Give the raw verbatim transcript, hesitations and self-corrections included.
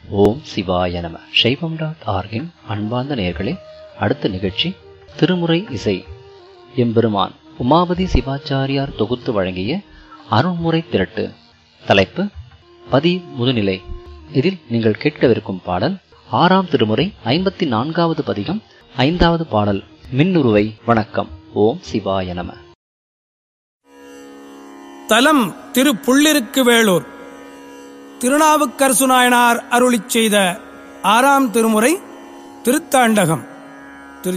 ஓம் சிவாய நம. சைவம் டாட் ஆர்கின் அன்பார்ந்த நேயர்களே, அடுத்த நிகழ்ச்சி திருமுறை இசை. எம்பெருமான் உமாபதி சிவாச்சாரியார் தொகுத்து வழங்கிய அருள்முறை திரட்டு. தலைப்பு பதி முதுநிலை. இதில் நீங்கள் கேட்கவிருக்கும் பாடல் ஆறாம் திருமுறை ஐம்பத்தி நான்காவது பதிகம், ஐந்தாவது பாடல். மின்னுருவை. வணக்கம். ஓம் சிவாய நம. தலம் திரு புள்ளிருக்கு வேளூர். திருநாவுக்கரசு நாயனார் அருளிச் செய்த ஆறாம் திருமுறை திருத்தாண்டகம்.